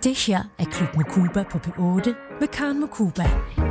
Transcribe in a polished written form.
Det her er Klub Mokuba på P8 med Karen Mokuba.